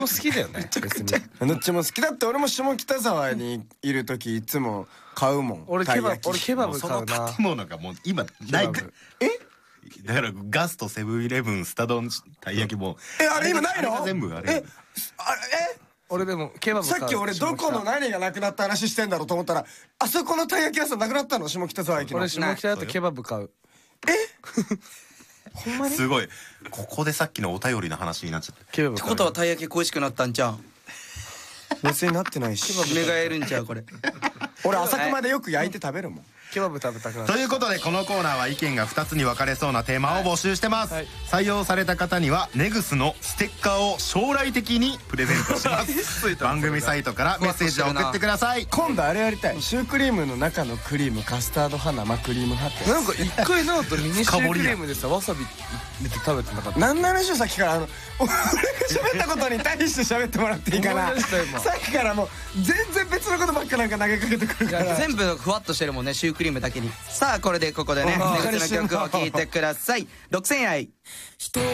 好きだよね別に。 どっちも好きだって。俺も下北沢にいる時いつも買うもん。 俺ケバブ買うそのな。 建物がもう今ないか。 えだからガスト、セブンイレブン、スタ丼、たい焼きも。 あれ今ないの？ 全部あれ。 俺でもケバブ買う。 さっき俺どこの何がなくなった話してんだろうと思ったら、あそこのたい焼き屋さんなくなったの？下北沢駅の。 俺下北だとケバブ買う。 ほんまに？ すごい。ここでさっきのお便りの話になっちゃった。 ケバブ買う。 ってことはたい焼き恋しくなったんちゃう？ 別になってないし。 目がえるんちゃうこれ。 俺朝熊でよく焼いて食べるもん。 ケバブ食べたくなる。 ということでこのコーナーは意見が2つに分かれそうなテーマを募集してます、 はい採用された方にはネグスのステッカーを将来的にプレゼントします番組サイトからメッセージを送ってください。 今度あれやりたい。シュークリームの中のクリームカスタード派生クリーム派って。 なんか一回なとミニシュークリームでさわさび入れて食べてなかった？ なんなのしよさっきから俺が喋ったことに対して喋ってもらっていいかな。 思い出した今さっきからもう全然別のことばっかなんか投げかけてくるから。 全部ふわっとしてるもんね、シュークリームだけに。さあここでね、ネグスの曲を聴いてください。6000愛。